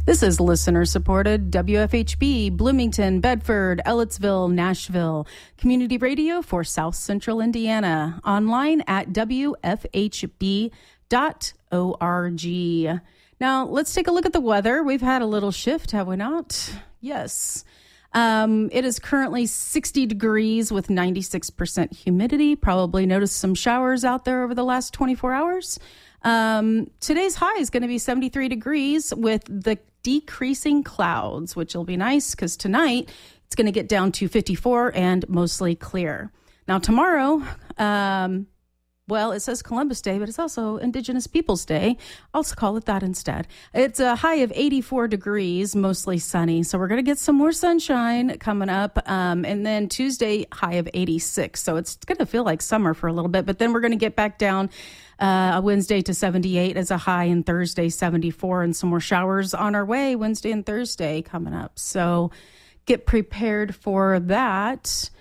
This is listener-supported WFHB, Bloomington, Bedford, Ellettsville, Nashville, community radio for South Central Indiana, online at WFHB.org. Now, let's take a look at the weather. We've had a little shift, have we not? Yes. It is currently 60 degrees with 96% humidity. Probably noticed some showers out there over the last 24 hours. Today's high is going to be 73 degrees with the decreasing clouds, which will be nice because tonight it's going to get down to 54 and mostly clear. Now, tomorrow, well, it says Columbus Day, but it's also Indigenous Peoples Day. I'll call it that instead. It's a high of 84 degrees, mostly sunny. So we're going to get some more sunshine coming up. And then Tuesday, high of 86. So it's going to feel like summer for a little bit. But then we're going to get back down Wednesday to 78 as a high, and Thursday 74, and some more showers on our way Wednesday and Thursday coming up. So get prepared for that.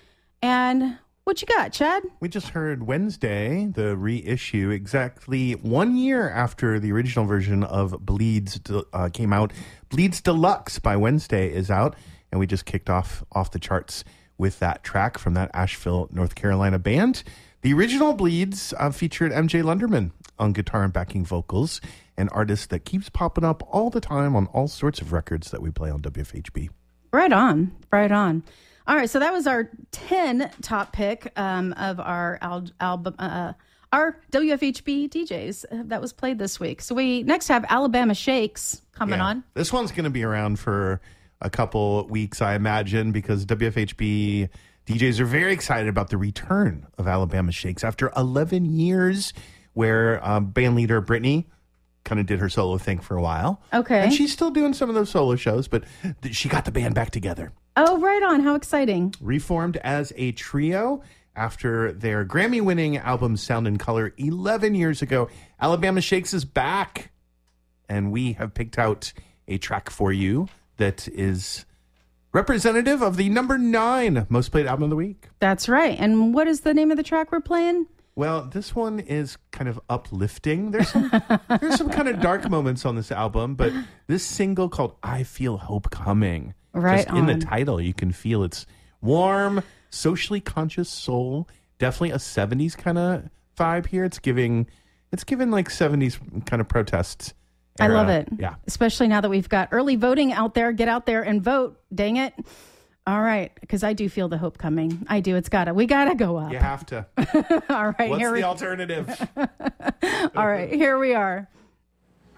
And what you got, Chad? We just heard Wednesday, the reissue, exactly 1 year after the original version of Bleeds came out. Bleeds Deluxe by Wednesday is out, and we just kicked off the charts with that track from that Asheville, North Carolina band. The original Bleeds featured MJ Lunderman on guitar and backing vocals, an artist that keeps popping up all the time on all sorts of records that we play on WFHB. Right on, right on. All right, so that was our 10 top pick of our album, our WFHB DJs that was played this week. So we next have Alabama Shakes coming on. This one's going to be around for a couple weeks, I imagine, because WFHB DJs are very excited about the return of Alabama Shakes after 11 years where band leader Brittany kind of did her solo thing for a while. Okay. And she's still doing some of those solo shows, but she got the band back together. Oh, right on. How exciting. Reformed as a trio after their Grammy-winning album Sound and Color 11 years ago. Alabama Shakes is back, and we have picked out a track for you that is representative of the number 9 most played album of the week. That's right. And what is the name of the track we're playing? Well, this one is kind of uplifting. There's some kind of dark moments on this album, but this single called I Feel Hope Coming. Right Just in the title, you can feel it's warm, socially conscious soul. Definitely a 70s kind of vibe here. It's giving like 70s kind of protest era. I love it. Yeah. Especially now that we've got early voting out there. Get out there and vote. Dang it. All right. Because I do feel the hope coming. I do. We got to go up. You have to. All right. What's the alternative? All right. Here we are.